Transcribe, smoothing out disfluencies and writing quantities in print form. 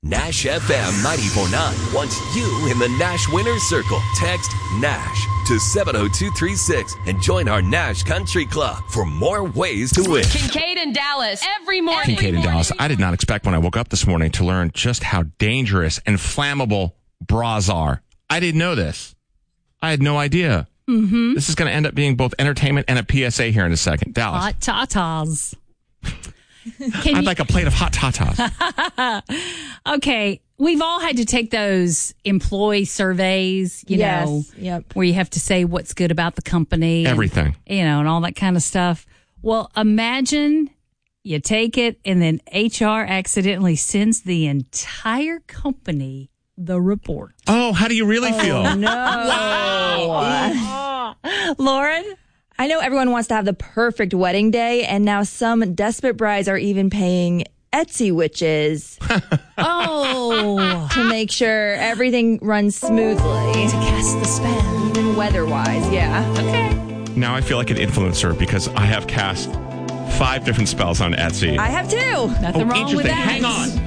Nash FM 94.9 wants you in the Nash Winner's Circle. Text NASH to 70236 and join our Nash Country Club for more ways to win. Kincaid and Dallas every morning. Kincaid and Dallas. I did not expect when I woke up this morning to learn just how dangerous and flammable bras are. I didn't know this. I had no idea. Mm-hmm. This is going to end up being both entertainment and a PSA here in a second. Dallas. Hot tatas. I'd like a plate of hot tatas. Okay. We've all had to take those employee surveys, you know, where you have to say what's good about the company. Everything. And all that kind of stuff. Well, imagine you take it and then HR accidentally sends the entire company the report. Oh, how do you really feel? No. Wow. Lauren? I know everyone wants to have the perfect wedding day, and now some desperate brides are even paying Etsy witches to make sure everything runs smoothly. To cast the spell. Even weather-wise, yeah. Okay. Now I feel like an influencer because I have cast 5 different spells on Etsy. I have too. Nothing wrong with interesting. that. Hang on.